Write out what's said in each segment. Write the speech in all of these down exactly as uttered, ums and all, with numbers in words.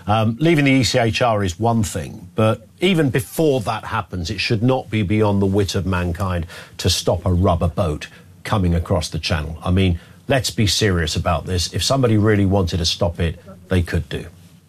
Um, leaving the E C H R is one thing, but even before that happens, it should not be beyond the wit of mankind to stop a rubber boat coming across the channel. I mean, let's be serious about this. If somebody really wanted to stop it, they could do.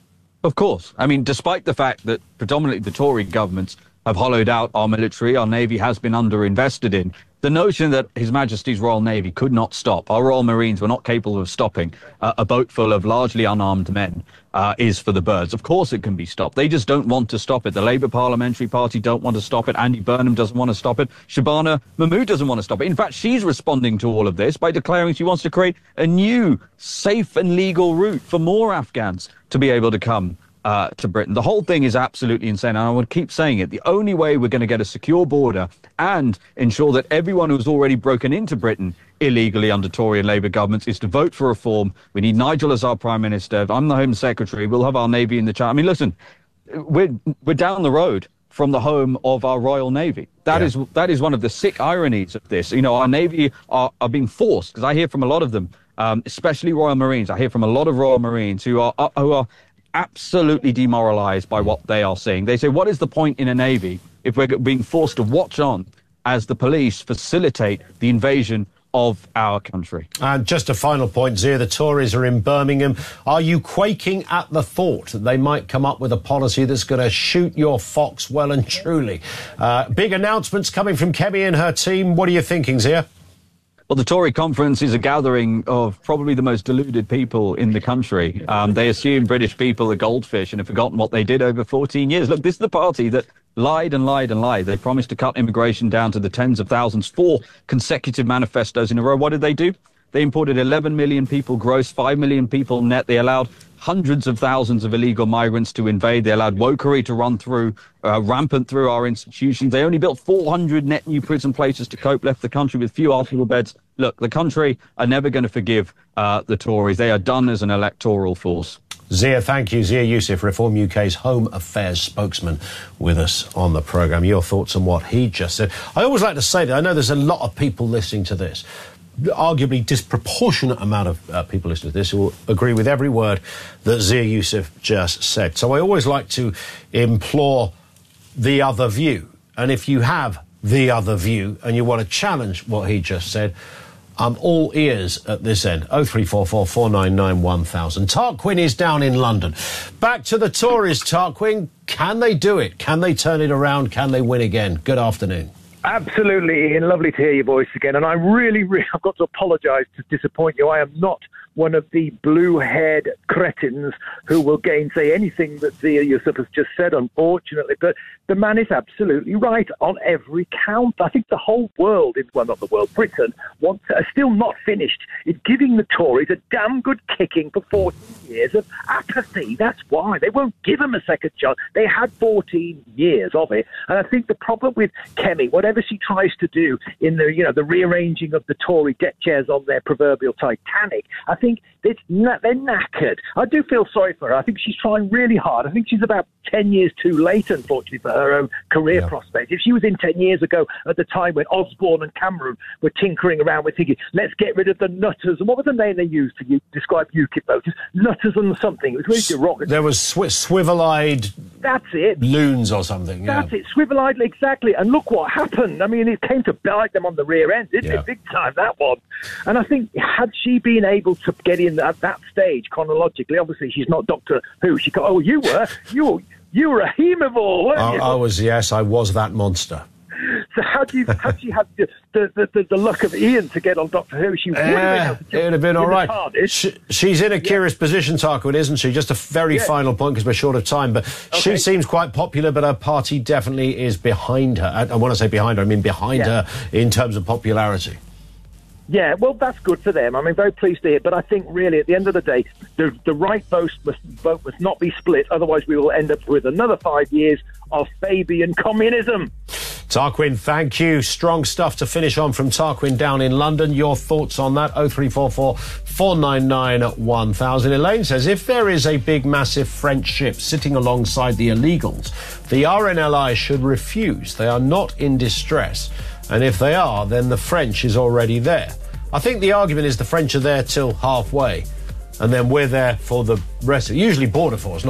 Of course. I mean, despite the fact that predominantly the Tory governments have hollowed out our military, our Navy has been underinvested in, the notion that His Majesty's Royal Navy could not stop, our Royal Marines were not capable of stopping uh, a boat full of largely unarmed men uh, is for the birds. Of course it can be stopped. They just don't want to stop it. The Labour Parliamentary Party don't want to stop it. Andy Burnham doesn't want to stop it. Shabana Mahmood doesn't want to stop it. In fact, she's responding to all of this by declaring she wants to create a new, safe and legal route for more Afghans to be able to come Uh, to Britain. The whole thing is absolutely insane, and I would keep saying it. The only way we're going to get a secure border and ensure that everyone who's already broken into Britain illegally under Tory and Labour governments is to vote for reform. We need Nigel as our Prime Minister. I'm the Home Secretary. We'll have our Navy in the chat. I mean, listen, we're, we're down the road from the home of our Royal Navy. That yeah. is that is one of the sick ironies of this. You know, our Navy are, are being forced, because I hear from a lot of them, um, especially Royal Marines. I hear from a lot of Royal Marines who are, are who are absolutely demoralized by what they are seeing. They say, what is the point in a Navy if we're being forced to watch on as the police facilitate the invasion of our country? And just a final point, Zia, the Tories are in Birmingham. Are you quaking at the thought that they might come up with a policy that's going to shoot your fox well and truly? Uh, big announcements coming from Kemi and her team. What are you thinking, Zia? Well, the Tory conference is a gathering of probably the most deluded people in the country. Um, they assume British people are goldfish and have forgotten what they did over fourteen years. Look, this is the party that lied and lied and lied. They promised to cut immigration down to the tens of thousands, four consecutive manifestos in a row. What did they do? They imported eleven million people gross, five million people net. They allowed hundreds of thousands of illegal migrants to invade. They allowed wokery to run through, uh, rampant through our institutions. They only built four hundred net new prison places to cope, left the country with few hospital beds. Look, the country are never going to forgive uh, the Tories. They are done as an electoral force. Zia, thank you. Zia Youssef, Reform U K's Home Affairs spokesman, with us on the programme. Your thoughts on what he just said. I always like to say that I know there's a lot of people listening to this, arguably disproportionate amount of uh, people listening to this who will agree with every word that Zia Youssef just said. So I always like to implore the other view. And if you have the other view and you want to challenge what he just said, I'm all ears at this end. oh three four four, four nine nine, one thousand. Tarquin is down in London. Back to the Tories, Tarquin. Can they do it? Can they turn it around? Can they win again? Good afternoon. Absolutely, Ian. Lovely to hear your voice again. And I really, really, I've got to apologise to disappoint you. I am not one of the blue-haired cretins who will gainsay anything that Zia Youssef has just said, unfortunately. But the man is absolutely right on every count. I think the whole world, well, not the world, Britain, wants, are still not finished in giving the Tories a damn good kicking for fourteen years of apathy. That's why. They won't give them a second chance. They had fourteen years of it. And I think the problem with Kemi, whatever she tries to do in the, you know, the rearranging of the Tory deck chairs on their proverbial Titanic, I think it's na- they're knackered. I do feel sorry for her. I think she's trying really hard. I think she's about ten years too late, unfortunately, for her own career yeah. prospects. If she was in ten years ago at the time when Osborne and Cameron were tinkering around with thinking, let's get rid of the nutters. And what was the name they used to u- describe UKIP voters? Nutters and something. It was really derogatory. There was sw- swivel-eyed That's it. loons or something. Yeah. That's it. Swivel-eyed, exactly. And look what happened. I mean, it came to bite them on the rear end, didn't yeah. it? Big time, that one. And I think had she been able to get in at that stage chronologically, obviously she's not Doctor Who. She got, oh, you were, you were, you were a hemivore, weren't I, you? I was, yes, I was that monster. So how do you, had she had the, the, the, the luck of Ian to get on Doctor Who, she would have been able to it would have been all right. She, she's in a curious yeah. position, Tarquin, isn't she? Just a very yeah. final point, because we're short of time, but okay. she seems quite popular, but her party definitely is behind her. And when I say behind her, I mean behind yeah. her in terms of popularity. Yeah, well, that's good for them. I'm very pleased to hear. But I think, really, at the end of the day, the, the right vote must, vote must not be split. Otherwise, we will end up with another five years of Fabian communism. Tarquin, thank you. Strong stuff to finish on from Tarquin down in London. Your thoughts on that? oh three four four, four nine nine, one thousand. Elaine says, if there is a big, massive French ship sitting alongside the illegals, the R N L I should refuse. They are not in distress. And if they are, then the French is already there. I think the argument is the French are there till halfway, and then we're there for the rest. Usually border force,